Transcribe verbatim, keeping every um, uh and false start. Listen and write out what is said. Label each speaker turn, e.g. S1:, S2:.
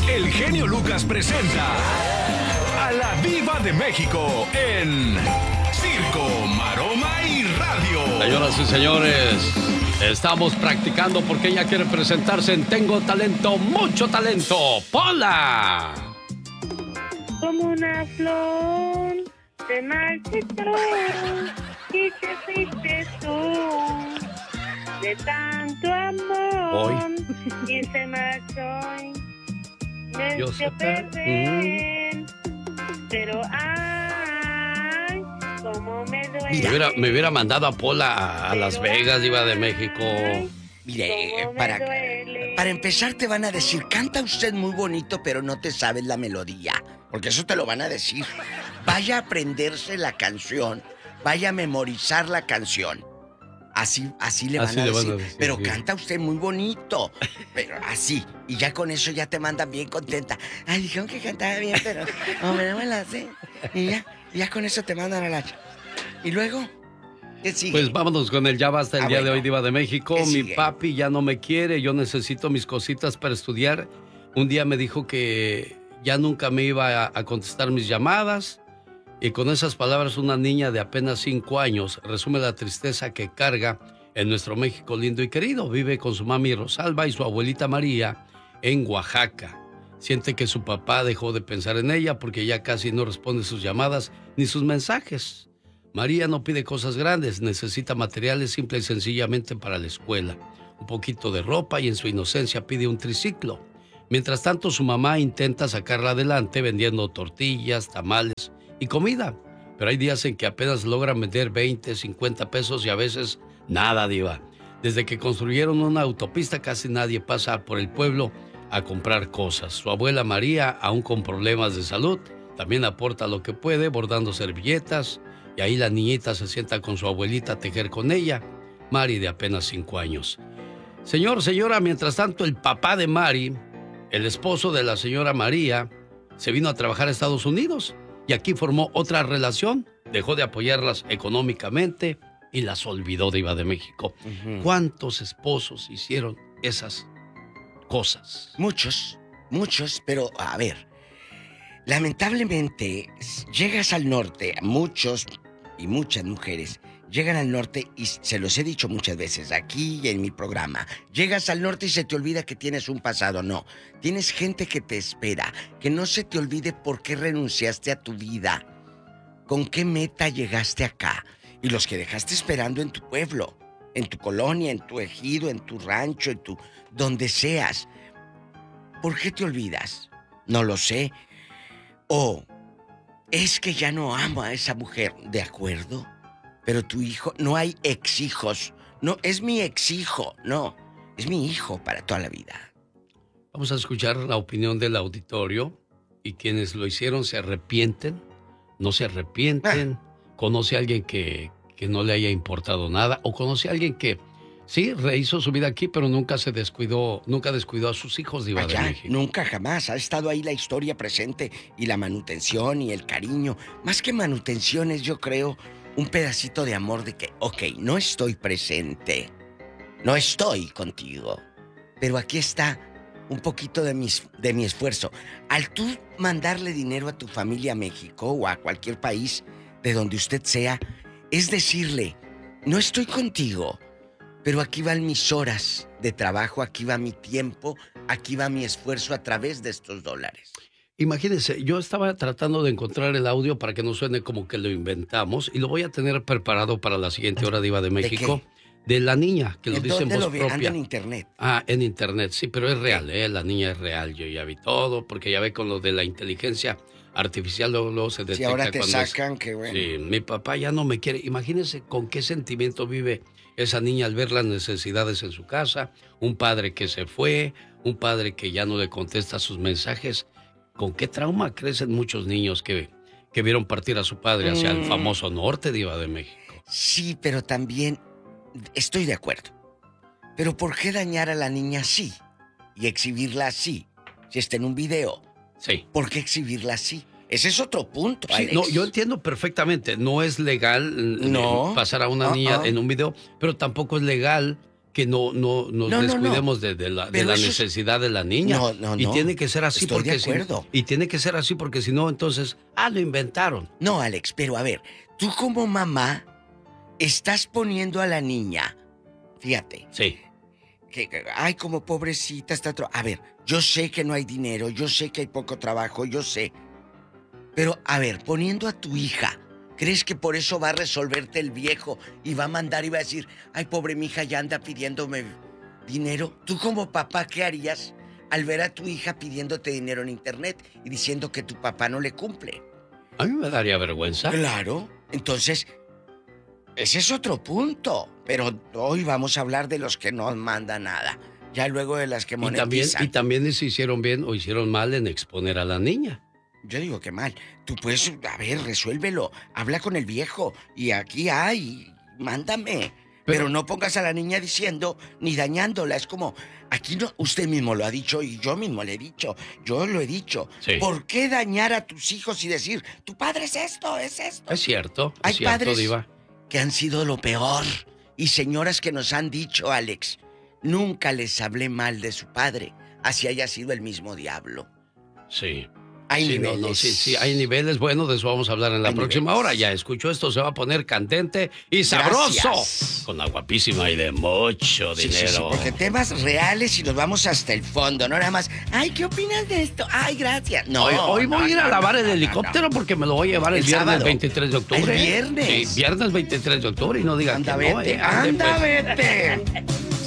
S1: el genio Lucas presenta a la Diva de México en Circo, Maroma y Radio.
S2: Señoras y señores, estamos practicando porque ella quiere presentarse en Tengo Talento, Mucho Talento. ¡Pola!
S3: Como una flor se marchitó y te fuiste tú de tanto amor.
S2: Hoy.
S3: Y se marchó y me
S2: Yo
S3: dio
S2: sé
S3: perder. Mm. Pero ay, cómo me duele.
S2: Me hubiera, me hubiera mandado a Pola a, a Las Vegas, Diva de México.
S4: Mire, para, para empezar te van a decir, canta usted muy bonito, pero no te sabes la melodía. Porque eso te lo van a decir. Vaya a aprenderse la canción, vaya a memorizar la canción. Así, así le van,
S2: así
S4: a,
S2: le
S4: decir.
S2: van a decir.
S4: Pero
S2: sí.
S4: canta usted muy bonito. Pero así. Y ya con eso ya te mandan bien contenta. Ay, dijeron que cantaba bien, pero hombre, no me la sé. Y ya, ya con eso te mandan a la... Y luego... ¿qué sigue?
S2: Pues vámonos con el Ya Basta el
S4: ah,
S2: día
S4: bueno.
S2: de hoy, Diva de México. Mi papi ya no me quiere, yo necesito mis cositas para estudiar. Un día me dijo que ya nunca me iba a, a contestar mis llamadas. Y con esas palabras una niña de apenas cinco años resume la tristeza que carga en nuestro México lindo y querido. Vive con su mami Rosalba y su abuelita María en Oaxaca. Siente que su papá dejó de pensar en ella porque ya casi no responde sus llamadas ni sus mensajes. María no pide cosas grandes, necesita materiales simple y sencillamente para la escuela. Un poquito de ropa y en su inocencia pide un triciclo. Mientras tanto, su mamá intenta sacarla adelante vendiendo tortillas, tamales y comida. Pero hay días en que apenas logran vender veinte, cincuenta pesos y a veces nada, Diva. Desde que construyeron una autopista casi nadie pasa por el pueblo a comprar cosas. Su abuela María, aún con problemas de salud, también aporta lo que puede bordando servilletas. Y ahí la niñita se sienta con su abuelita a tejer con ella, Mari de apenas cinco años. Señor, señora, mientras tanto el papá de Mari, el esposo de la señora María, se vino a trabajar a Estados Unidos y aquí formó otra relación, dejó de apoyarlas económicamente y las olvidó, Diva de México. Uh-huh. ¿Cuántos esposos hicieron esas cosas?
S4: Muchos, muchos, pero a ver, lamentablemente llegas al norte, muchos y muchas mujeres llegan al norte y se los he dicho muchas veces aquí y en mi programa. Llegas al norte y se te olvida que tienes un pasado. No, tienes gente que te espera. Que no se te olvide por qué renunciaste a tu vida. ¿Con qué meta llegaste acá? Y los que dejaste esperando en tu pueblo, en tu colonia, en tu ejido, en tu rancho, en tu... donde seas. ¿Por qué te olvidas? No lo sé. O es que ya no amo a esa mujer, ¿de acuerdo? Pero tu hijo, no hay ex-hijos. No, es mi ex-hijo, no. Es mi hijo para toda la vida.
S2: Vamos a escuchar la opinión del auditorio. Y quienes lo hicieron se arrepienten, no se arrepienten. Ah. Conoce a alguien que, que no le haya importado nada. O conoce a alguien que sí, rehizo su vida aquí, pero nunca se descuidó, nunca descuidó a sus hijos, Diva
S4: Allá,
S2: de México.
S4: Nunca jamás. Ha estado ahí la historia presente y la manutención y el cariño. Más que manutención es, yo creo, un pedacito de amor de que, ok, no estoy presente, no estoy contigo, pero aquí está un poquito de, mis, de mi esfuerzo. Al tú mandarle dinero a tu familia a México o a cualquier país de donde usted sea, es decirle, no estoy contigo, pero aquí van mis horas de trabajo, aquí va mi tiempo, aquí va mi esfuerzo a través de estos dólares.
S2: Imagínense, yo estaba tratando de encontrar el audio para que no suene como que lo inventamos y lo voy a tener preparado para la siguiente hora, Diva de México. ¿De, de la niña, que lo dice en voz
S4: lo
S2: propia.
S4: ¿Anda en internet?
S2: Ah, en internet, sí, pero es real, ¿eh? La niña es real, yo ya vi todo, porque ya ve con lo de la inteligencia artificial, luego, luego se detecta.
S4: Si ahora te
S2: cuando
S4: sacan,
S2: es,
S4: qué bueno.
S2: Sí, mi papá ya no me quiere. Imagínense con qué sentimiento vive esa niña al ver las necesidades en su casa, un padre que se fue, un padre que ya no le contesta sus mensajes. ¿Con qué trauma crecen muchos niños que, que vieron partir a su padre hacia mm. el famoso norte, Diva de México?
S4: Sí, pero también estoy de acuerdo. Pero ¿por qué dañar a la niña así? Y exhibirla así. Si está en un video.
S2: Sí.
S4: ¿Por qué exhibirla así? Ese es otro punto,
S2: sí,
S4: Alex.
S2: No, yo entiendo perfectamente. No es legal
S4: no.
S2: pasar a una uh-uh. niña en un video, pero tampoco es legal que no, no nos
S4: No, no,
S2: descuidemos
S4: no.
S2: de, de la, de
S4: Pero
S2: la
S4: eso es-
S2: necesidad de la niña.
S4: No, no,
S2: y
S4: no.
S2: tiene que ser así
S4: Estoy
S2: porque
S4: de
S2: si-
S4: acuerdo.
S2: y tiene que ser así porque si no, entonces, ah, lo inventaron.
S4: No, Alex, pero a ver, tú como mamá estás poniendo a la niña, fíjate,
S2: Sí.
S4: que, que, ay, como pobrecita está... tro- A ver, yo sé que no hay dinero, yo sé que hay poco trabajo, yo sé. Pero, a ver, poniendo a tu hija, ¿crees que por eso va a resolverte el viejo y va a mandar y va a decir, ay, pobre mi hija ya anda pidiéndome dinero? Tú como papá, ¿qué harías al ver a tu hija pidiéndote dinero en internet y diciendo que tu papá no le cumple?
S2: A mí me daría vergüenza.
S4: Claro, entonces, ese es otro punto. Pero hoy vamos a hablar de los que no mandan nada. Ya luego de las que
S2: Y también,
S4: monetizan.
S2: y también se hicieron bien o hicieron mal en exponer a la niña.
S4: Yo digo que mal. Tú puedes, a ver, resuélvelo. Habla con el viejo. Y aquí hay, mándame. Pero,
S2: Pero-
S4: no pongas a la niña diciendo ni dañándola. Es como, aquí no, usted mismo lo ha dicho y yo mismo le he dicho. Yo lo he dicho.
S2: Sí.
S4: ¿Por qué dañar a tus hijos y decir, tu padre es esto, es esto?
S2: Es cierto,
S4: Hay
S2: es cierto,
S4: padres
S2: Diva.
S4: que han sido lo peor. Y señoras que nos han dicho, Alex, nunca les hablé mal de su padre, así haya sido el mismo diablo.
S2: Sí.
S4: Hay
S2: Sí,
S4: niveles.
S2: no, no, sí, sí, hay niveles. Bueno, de eso vamos a hablar en la
S4: Hay
S2: próxima
S4: niveles.
S2: hora. Ya escucho esto, se va a poner candente y sabroso.
S4: Gracias.
S2: Con la guapísima y de mucho
S4: Sí, sí, sí,
S2: dinero.
S4: porque temas reales y nos vamos hasta el fondo, no nada más, ay, ¿qué opinas de esto? Ay, gracias. No,
S2: hoy hoy
S4: no,
S2: voy a ir
S4: no,
S2: a lavar
S4: no,
S2: el
S4: no,
S2: helicóptero
S4: no.
S2: porque me lo voy a llevar el,
S4: El
S2: viernes
S4: sábado.
S2: veintitrés de octubre.
S4: El viernes.
S2: Sí, viernes veintitrés de octubre y no digan
S4: Anda,
S2: que no,
S4: vete,
S2: ¿eh? Ande,
S4: anda,
S2: pues.
S4: vete.